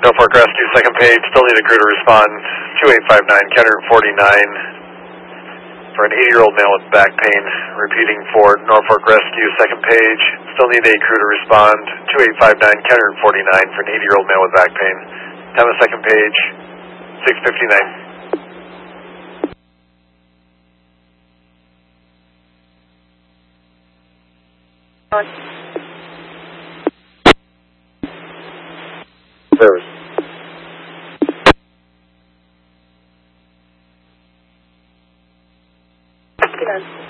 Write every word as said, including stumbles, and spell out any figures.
Norfolk Rescue, second page. Still need a crew to respond. two eight five nine, Kenner forty-nine for an eighty-year-old male with back pain. Repeating for Norfolk Rescue, second page. Still need a crew to respond. two eight five nine, Kenner forty-nine for an eighty-year-old male with back pain. Time of second page, six fifty-nine. Service. Good.